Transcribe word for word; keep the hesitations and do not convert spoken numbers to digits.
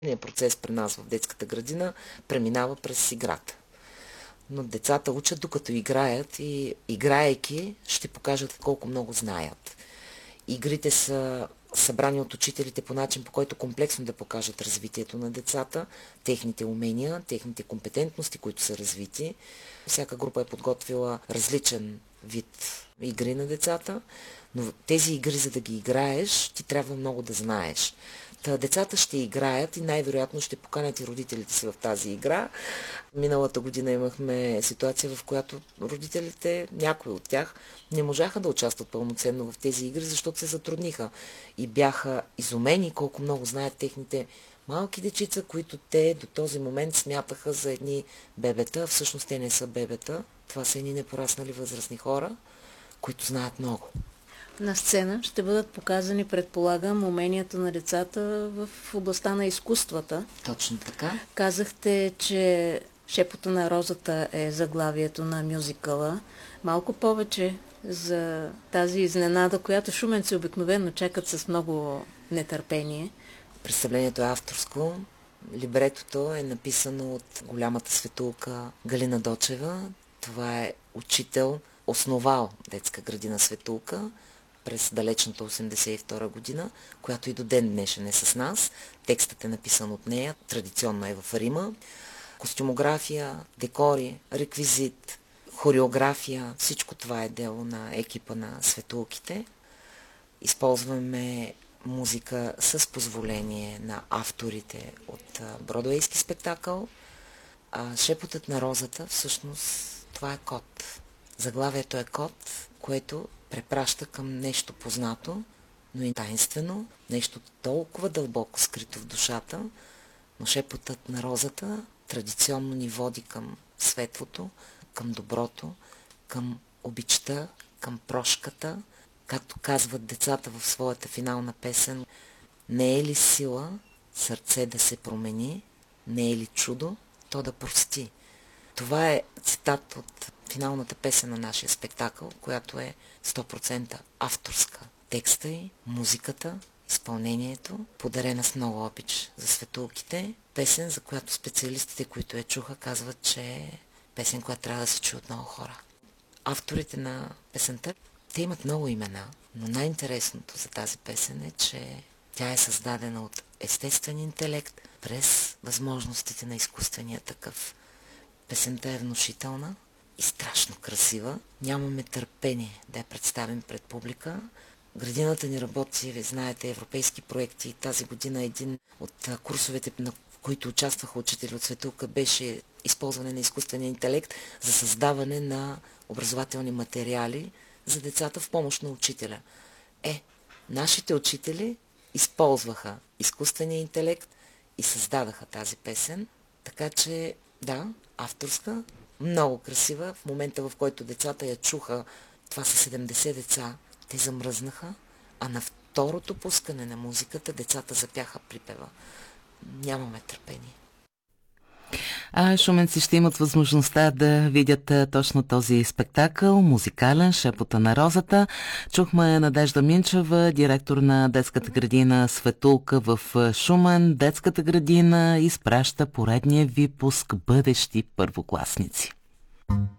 процес при нас в детската градина преминава през играта. Но децата учат докато играят и играейки ще покажат колко много знаят. Игрите са събрани от учителите по начин, по който комплексно да покажат развитието на децата, техните умения, техните компетентности, които са развити. Всяка група е подготвила различен вид игри на децата, но тези игри, за да ги играеш, ти трябва много да знаеш. Та децата ще играят и най-вероятно ще поканят и родителите си в тази игра. Миналата година имахме ситуация, в която родителите, някои от тях, не можаха да участват пълноценно в тези игри, защото се затрудниха и бяха изумени колко много знаят техните малки дечица, които те до този момент смятаха за едни бебета, а всъщност те не са бебета. Това са едни непораснали възрастни хора, които знаят много. На сцена ще бъдат показани, предполагам, уменията на децата в областта на изкуствата. Точно така. Казахте, че Шепота на розата е заглавието на мюзикъла. Малко повече за тази изненада, която шуменци обикновено чакат с много нетърпение. Представлението е авторско. Либретото е написано от голямата светулка Галина Дочева. Това е учител, основал детска градина Светулка през далечната осемдесет и втора година, която и до ден днешен е с нас. Текстът е написан от нея, традиционно е в Рима. Костюмография, декори, реквизит, хореография, всичко това е дело на екипа на Светулките. Използваме музика с позволение на авторите от бродуейски спектакъл. А Шепотът на розата, всъщност, това е код. Заглавието е код, което препраща към нещо познато, но и таинствено, нещо толкова дълбоко скрито в душата, но Шепотът на розата традиционно ни води към светлото, към доброто, към обичта, към прошката. Както казват децата в своята финална песен, не е ли сила сърце да се промени, не е ли чудо то да прости. Това е цитат от финалната песен на нашия спектакъл, която е сто процента авторска. Текста и музиката, изпълнението, подарена с много обич за Светулките. Песен, за която специалистите, които я чуха, казват, че е песен, която трябва да се чуе от много хора. Авторите на песента, те имат много имена, но най-интересното за тази песен е, че тя е създадена от естествен интелект през възможностите на изкуствения такъв. Песента е внушителна и страшно красива. Нямаме търпение да я представим пред публика. Градината ни работи, ви знаете, европейски проекти. Тази година един от курсовете, на които участваха учители от Светулка, беше използване на изкуствения интелект за създаване на образователни материали за децата в помощ на учителя. Е, нашите учители използваха изкуствения интелект и създадаха тази песен, така че да, авторска, много красива. В момента, в който децата я чуха, това са седемдесет деца, те замръзнаха, а на второто пускане на музиката децата запяха припева. Нямаме търпение. А шуменци ще имат възможността да видят точно този спектакъл, музикален, Шепота на розата. Чухме Надежда Минчева, директор на детската градина Светулка в Шумен. Детската градина изпраща поредния випуск бъдещи първокласници.